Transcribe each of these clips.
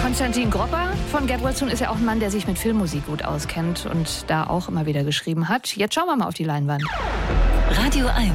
Konstantin Gropper von Get Well Soon ist ja auch ein Mann, der sich mit Filmmusik gut auskennt und da auch immer wieder geschrieben hat. Jetzt schauen wir mal auf die Leinwand. Radio 1.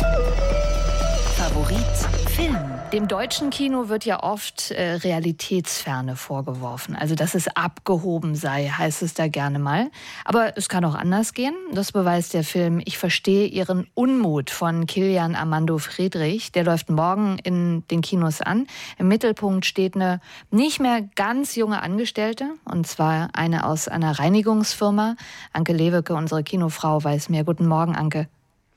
Favorit Film. Dem deutschen Kino wird ja oft Realitätsferne vorgeworfen. Also, dass es abgehoben sei, heißt es da gerne mal. Aber es kann auch anders gehen. Das beweist der Film Ich verstehe Ihren Unmut von Kilian Armando Friedrich. Der läuft morgen in den Kinos an. Im Mittelpunkt steht eine nicht mehr ganz junge Angestellte. Und zwar eine aus einer Reinigungsfirma. Anke Lewicke, unsere Kinofrau, weiß mehr. Guten Morgen, Anke.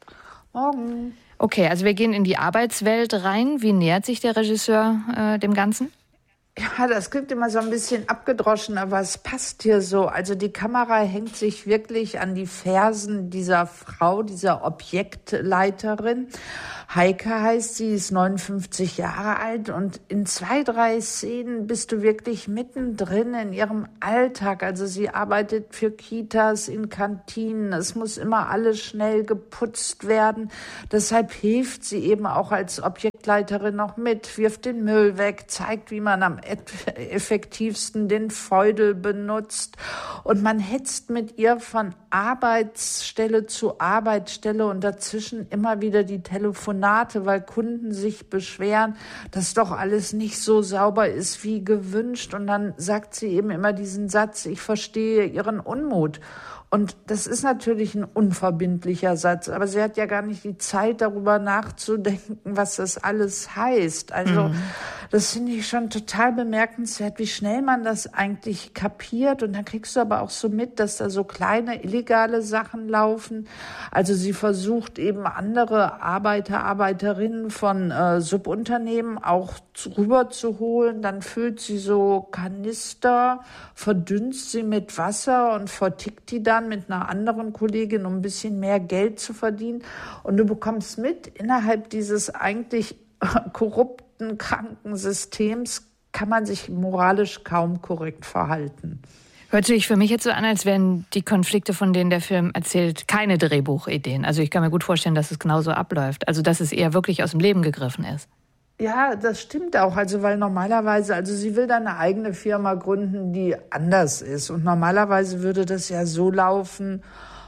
Morgen. Okay, also wir gehen in die Arbeitswelt rein. Wie nähert sich der Regisseur dem Ganzen? Ja, das klingt immer so ein bisschen abgedroschen, aber es passt hier so. Also die Kamera hängt sich wirklich an die Fersen dieser Frau, dieser Objektleiterin. Heike heißt sie, ist 59 Jahre alt und in 2, 3 Szenen bist du wirklich mittendrin in ihrem Alltag. Also sie arbeitet für Kitas, in Kantinen. Es muss immer alles schnell geputzt werden. Deshalb hilft sie eben auch als Objektleiterin noch mit, wirft den Müll weg, zeigt, wie man am effektivsten den Feudel benutzt. Und man hetzt mit ihr von Arbeitsstelle zu Arbeitsstelle und dazwischen immer wieder die Telefonate, weil Kunden sich beschweren, dass doch alles nicht so sauber ist wie gewünscht. Und dann sagt sie eben immer diesen Satz, ich verstehe Ihren Unmut. Und das ist natürlich ein unverbindlicher Satz, aber sie hat ja gar nicht die Zeit, darüber nachzudenken, was das alles heißt. Also das finde ich schon total bemerkenswert, wie schnell man das eigentlich kapiert. Und dann kriegst du aber auch so mit, dass da so kleine illegale Sachen laufen. Also sie versucht eben andere Arbeiter, Arbeiterinnen von Subunternehmen auch rüberzuholen. Dann füllt sie so Kanister, verdünnt sie mit Wasser und vertickt die dann mit einer anderen Kollegin, um ein bisschen mehr Geld zu verdienen. Und du bekommst mit, innerhalb dieses eigentlich korrupten, kranken Systems kann man sich moralisch kaum korrekt verhalten. Hört sich für mich jetzt so an, als wären die Konflikte, von denen der Film erzählt, keine Drehbuchideen. Also ich kann mir gut vorstellen, dass es genauso abläuft. Also dass es eher wirklich aus dem Leben gegriffen ist. Ja, das stimmt auch. Also, weil normalerweise, also sie will dann eine eigene Firma gründen, die anders ist. Und normalerweise würde das ja so laufen,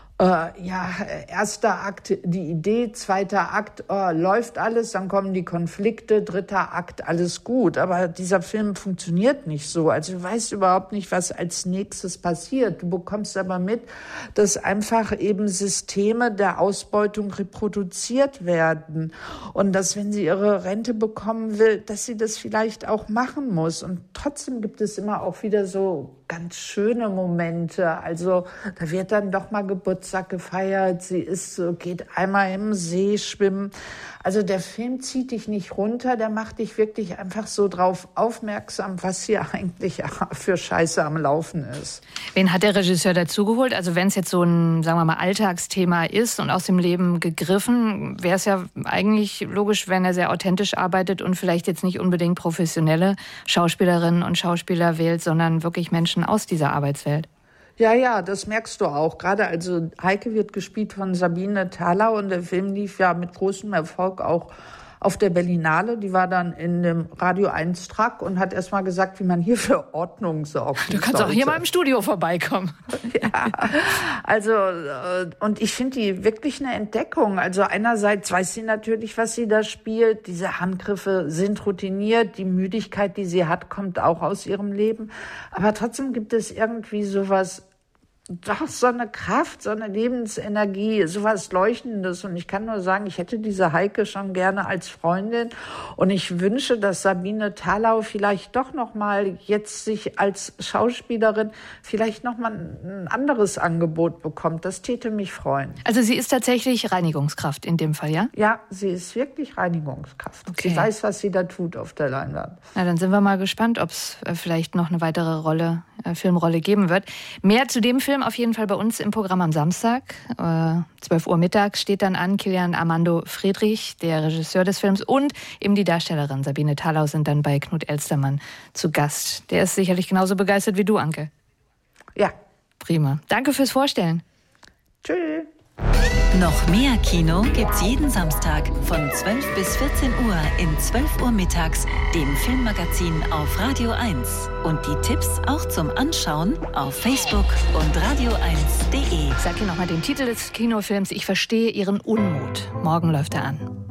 erster Akt die Idee, zweiter Akt läuft alles, dann kommen die Konflikte, dritter Akt alles gut. Aber dieser Film funktioniert nicht so. Also du weißt überhaupt nicht, was als nächstes passiert. Du bekommst aber mit, dass einfach eben Systeme der Ausbeutung reproduziert werden und dass, wenn sie ihre Rente bekommen will, dass sie das vielleicht auch machen muss. Und trotzdem gibt es immer auch wieder so ganz schöne Momente. Also da wird dann doch mal Geburtstag gefeiert, geht einmal im See schwimmen. Also der Film zieht dich nicht runter, der macht dich wirklich einfach so drauf aufmerksam, was hier eigentlich für Scheiße am Laufen ist. Wen hat der Regisseur dazugeholt? Also wenn es jetzt so ein, sagen wir mal, Alltagsthema ist und aus dem Leben gegriffen, wäre es ja eigentlich logisch, wenn er sehr authentisch arbeitet und vielleicht jetzt nicht unbedingt professionelle Schauspielerinnen und Schauspieler wählt, sondern wirklich Menschen aus dieser Arbeitswelt. Ja, das merkst du auch. Gerade also Heike wird gespielt von Sabine Thalau und der Film lief ja mit großem Erfolg auch auf der Berlinale. Die war dann in dem Radio 1 Track und hat erst mal gesagt, wie man hier für Ordnung sorgt. Du kannst auch hier mal im Studio vorbeikommen. Ja, also und ich finde die wirklich eine Entdeckung. Also einerseits weiß sie natürlich, was sie da spielt. Diese Handgriffe sind routiniert. Die Müdigkeit, die sie hat, kommt auch aus ihrem Leben. Aber trotzdem gibt es irgendwie sowas, doch so eine Kraft, so eine Lebensenergie, sowas Leuchtendes. Und ich kann nur sagen, ich hätte diese Heike schon gerne als Freundin. Und ich wünsche, dass Sabine Thalau vielleicht doch noch mal jetzt sich als Schauspielerin vielleicht noch mal ein anderes Angebot bekommt. Das täte mich freuen. Also sie ist tatsächlich Reinigungskraft in dem Fall, ja? Ja, sie ist wirklich Reinigungskraft. Okay. Sie weiß, was sie da tut auf der Leinwand. Na, dann sind wir mal gespannt, ob es vielleicht noch eine weitere Filmrolle geben wird. Mehr zu dem Film auf jeden Fall bei uns im Programm am Samstag. 12 Uhr mittags steht dann an. Kilian Armando Friedrich, der Regisseur des Films, und eben die Darstellerin Sabine Thalau sind dann bei Knut Elstermann zu Gast. Der ist sicherlich genauso begeistert wie du, Anke. Ja. Prima. Danke fürs Vorstellen. Tschüss. Noch mehr Kino gibt's jeden Samstag von 12 bis 14 Uhr in 12 Uhr mittags, dem Filmmagazin auf Radio 1. Und die Tipps auch zum Anschauen auf Facebook und radio1.de. Ich sag Ihnen nochmal den Titel des Kinofilms. Ich verstehe Ihren Unmut. Morgen läuft er an.